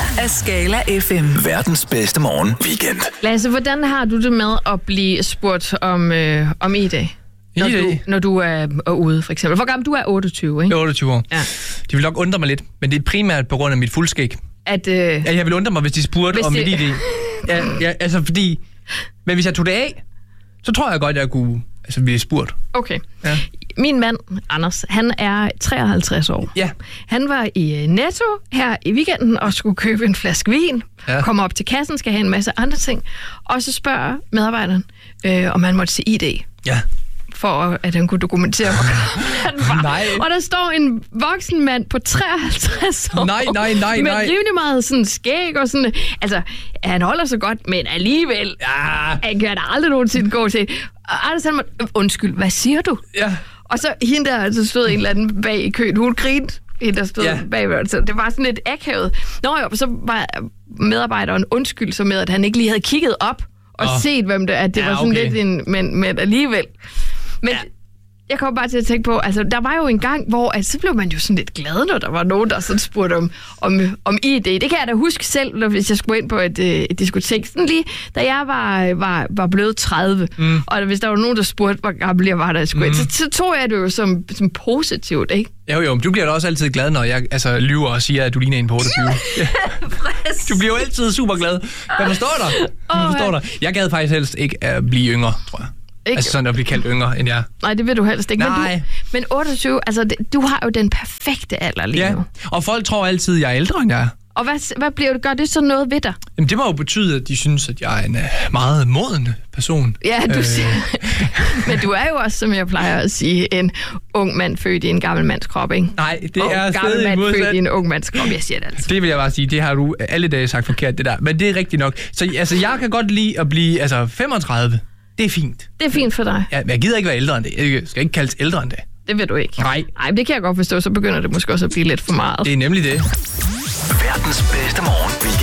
af Skala FM. Verdens bedste morgen weekend. Lasse, hvordan har du det med at blive spurgt om ID? Når du er ude, for eksempel. Hvor gammel du er? 28, ikke? 28 år. Ja. De vil nok undre mig lidt, men det er primært på grund af mit fuldskæg. Jeg vil undre mig, hvis de spurgte om mit ID. Altså fordi... Men hvis jeg tog det af, så tror jeg godt, jeg kunne blive spurgt. Okay. Ja. Min mand, Anders, han er 53 år. Ja. Han var i Netto her i weekenden og skulle købe en flaske vin. Ja. Kommer op til kassen, skal have en masse andre ting. Og så spørger medarbejderen, om han måtte se ID. Ja. For at han kunne dokumentere, hvor han var. Nej. Og der står en voksen mand på 53 år. Nej. Med rimelig meget sådan skæg og sådan... Altså, han holder sig godt, men alligevel... Han kan da aldrig nogensinde gå til... Anders, han måtte... Undskyld, hvad siger du? Ja. Og så hende der, så stod en eller anden bag i køen. Hun grinte, hende der stod bagved. Så det var sådan lidt akavet. Så var medarbejderen undskyld så med, at han ikke lige havde kigget op og set, hvem det er. Det var sådan lidt en... Men alligevel... Men jeg kommer bare til at tænke på, altså der var jo en gang, hvor så blev man jo sådan lidt glad, når der var nogen, der sådan spurgte om ID. Det kan jeg da huske selv, hvis jeg skulle ind på et diskotek. Sådan lige, da jeg var blevet 30, og hvis der var nogen, der spurgte, hvor gammel jeg var, da jeg skulle ind, så tog jeg det jo som positivt, ikke? Jo, men du bliver da også altid glad, når jeg lyver og siger, at du ligner en på 28. Du bliver jo altid super glad. Jeg forstår dig. Jeg gad faktisk helst ikke at blive yngre, tror jeg. Ikke? Altså sådan at blive kaldt yngre end jeg. Nej, det vil du helst ikke. Nej. Men 28, altså du har jo den perfekte alder lige nu. Og folk tror altid, at jeg er ældre end jeg er. Og hvad bliver det? Gør det så noget ved dig? Jamen det må jo betyde, at de synes, at jeg er en meget moden person. Ja, du siger. Men du er jo også, som jeg plejer at sige, en ung mand født i en gammel mands krop, ikke? Nej, det er gammel mand født i en ung mands krop, jeg siger det altså. Det vil jeg bare sige, det har du alle dage sagt forkert, det der. Men det er rigtigt nok. Så altså, jeg kan godt lide at blive 35. Det er fint. Det er fint for dig. Ja, men jeg gider ikke være ældre end det. Jeg skal ikke kaldes ældre end det. Det vil du ikke. Nej. Nej, det kan jeg godt forstå. Så begynder det måske også at blive lidt for meget. Det er nemlig det. Verdens bedste morgen weekend.